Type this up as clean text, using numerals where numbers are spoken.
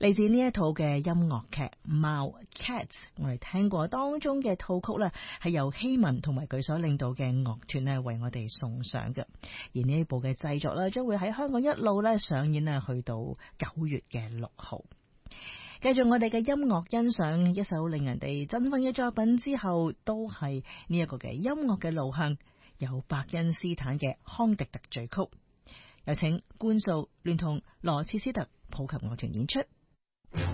嚟自呢一套嘅音樂劇《貓》Cat， 我哋聽過當中嘅套曲呢，係由希文同埋佢所領導嘅樂團呢為我哋送上嘅。而呢一部嘅製作呢，將會喺香港一路呢上演啊，去到9月嘅6號。繼續我哋嘅音樂欣賞一首令人哋振奮嘅作品之後，都係呢一個嘅音樂嘅路向，有伯恩斯坦嘅康迪特序曲，有請官素聯同羅切斯特普及樂團演出。